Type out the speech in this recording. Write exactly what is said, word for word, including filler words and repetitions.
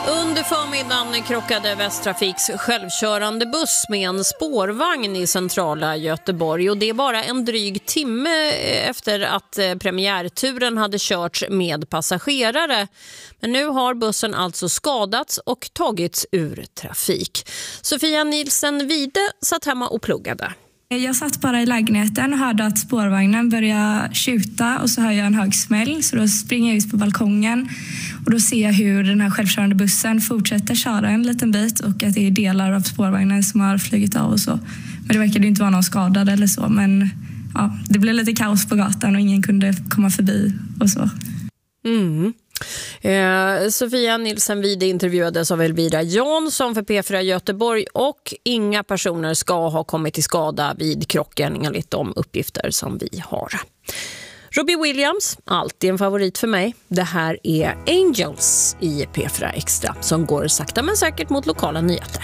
Under förmiddagen krockade Västtrafiks självkörande buss med en spårvagn i centrala Göteborg, och det är bara en dryg timme efter att premiärturen hade körts med passagerare. Men nu har bussen alltså skadats och tagits ur trafik. Sofia Nilsen Wide satt hemma och pluggade. Jag satt bara i lägenheten och hörde att spårvagnen började tjuta, och så hör jag en hög smäll, så då springer jag ut på balkongen och då ser jag hur den här självkörande bussen fortsätter köra en liten bit och att det är delar av spårvagnen som har flugit av och så. Men det verkade inte vara någon skadad eller så, men ja, det blev lite kaos på gatan och ingen kunde komma förbi och så. Mm. Eh, Sofia Nilsen Wide intervjuades av Elvira Jansson för P fyra Göteborg, och inga personer ska ha kommit till skada vid krocken enligt de uppgifter som vi har. Robbie Williams, alltid en favorit för mig. Det här är Angels i P fyra Extra som går sakta men säkert mot lokala nyheter.